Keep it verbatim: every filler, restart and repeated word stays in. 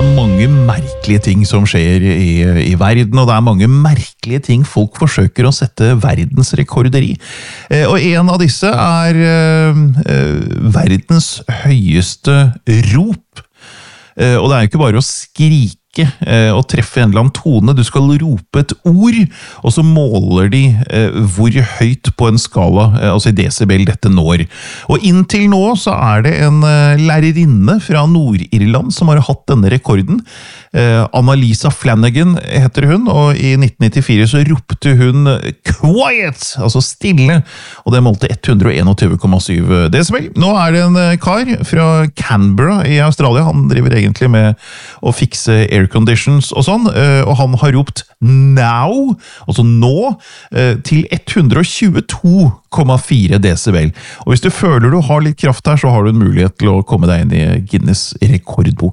er mange merkelige ting som skjer i, i verden, og det er mange merkelige ting folk forsøker å sette verdensrekorder i. Eh, og en av disse er eh, verdens høyeste rop. Eh, og det er jo ikke bare å skrike og treffe en eller annen tone. Du skal rope et ord, og så måler de eh, hvor høyt på en skala, eh, altså i decibel, dette når. Og inntil nå så er det en eh, lærerinne fra Nord-Irland som har hatt denne rekorden. Eh, Annalisa Flanagan heter hun, og i nitten nittifire så ropte hun «Quiet!», altså stille, og det målte ett hundre enogtyve komma syv decibel. Nå er det en eh, kar fra Canberra i Australia, han driver egentlig med å fikse air conditions og sånn, og han har ropt now, altså nå, til ett hundre tjueto komma fire decibel. Og hvis du føler du har litt kraft her, så har du en mulighet til å komme deg inn i Guinness rekordbok.